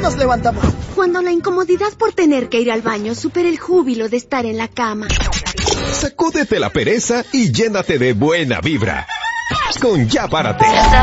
nos levantamos? Cuando la incomodidad por tener que ir al baño supera el júbilo de estar en la cama. Sacúdete la pereza y llénate de buena vibra. Con Ya Párate.